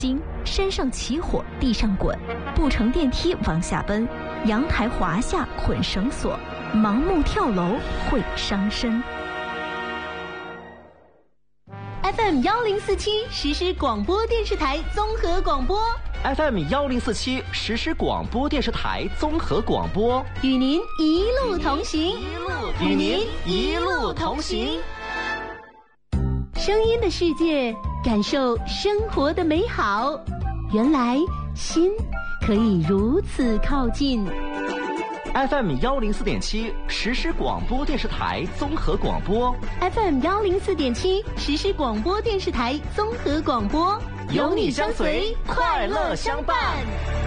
山上起火，地上滚，不乘电梯往下奔，阳台滑下捆绳索，盲目跳楼会伤身。 FM 1047实时广播电视台综合广播。 FM 1047实时广播电视台综合广播， 与您一路同行， 与您一路同行。 声音的世界，感受生活的美好。原来心可以如此靠近。 FM 104.7实时广播电视台综合广播。 FM 104.7实时广播电视台综合广播， 有你相随，快乐相伴。